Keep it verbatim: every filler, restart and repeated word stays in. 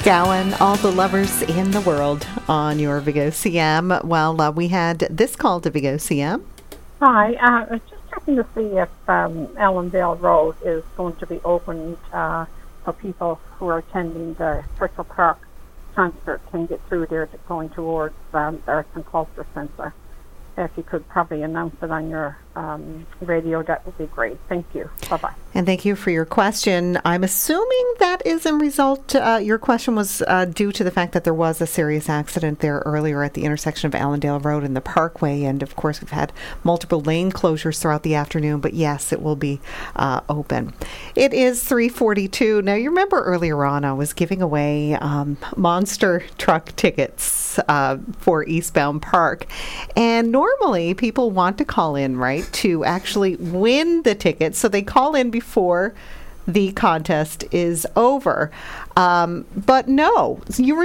Gowan, all the lovers in the world on your Vigo C M. Well, uh, we had this call to Vigo C M. Hi, uh, I was just checking to see if um, Allendale Road is going to be opened uh, for people who are attending the Churchill Park concert can get through there to going towards um, the Arts and Culture Centre. If you could probably announce it on your um, radio, that would be great. Thank you. Bye-bye. And thank you for your question. I'm assuming that is in result, uh, your question was uh, due to the fact that there was a serious accident there earlier at the intersection of Allendale Road and the Parkway. And of course, we've had multiple lane closures throughout the afternoon. But yes, it will be uh, open. It is three forty-two. Now, you remember earlier on I was giving away um, monster truck tickets uh, for Eastbound Park. And normally people want to call in, right, to actually win the tickets. So they call in before the contest is over. Um, but no, you